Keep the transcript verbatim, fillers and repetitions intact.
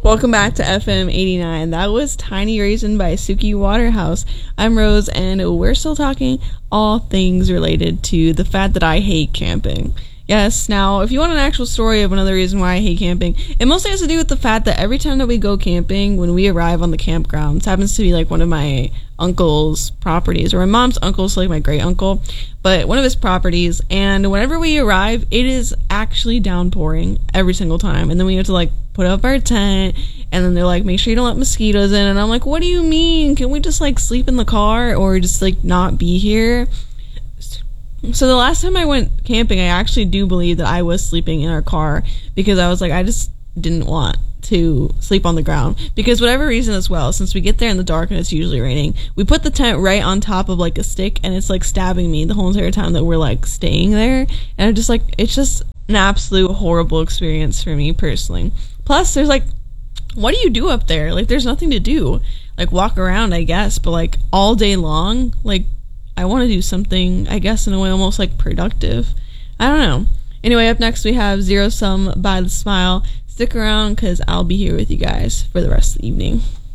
Welcome back to F M eighty-nine. That was Tiny Raisin by Suki Waterhouse. I'm Rose, and we're still talking all things related to the fact that I hate camping. Yes, now, if you want an actual story of another reason why I hate camping, it mostly has to do with the fact that every time that we go camping, when we arrive on the campgrounds, happens to be like one of my uncle's properties, or my mom's uncle, so like my great uncle, but one of his properties, and whenever we arrive, it is actually downpouring every single time, and then we have to like put up our tent, and then they're like, make sure you don't let mosquitoes in, and I'm like, what do you mean? Can we just like sleep in the car, or just like not be here? So the last time I went camping, I actually do believe that I was sleeping in our car, because I was like, I just didn't want to sleep on the ground, because whatever reason as well, since we get there in the dark and it's usually raining, we put the tent right on top of like a stick, and it's like stabbing me the whole entire time that we're like staying there, and I'm just like, it's just an absolute horrible experience for me personally. Plus there's like, what do you do up there? Like, there's nothing to do. Like, walk around, I guess, but like all day long, like I want to do something, I guess, in a way almost like productive. I don't know. Anyway, up next we have Zero Sum by The Smile. Stick around, because I'll be here with you guys for the rest of the evening.